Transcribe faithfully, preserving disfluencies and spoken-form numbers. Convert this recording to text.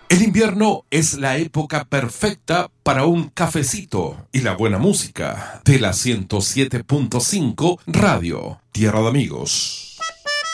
El invierno es la época perfecta para un cafecito y la buena música de la ciento siete punto cinco Radio Tierra de Amigos.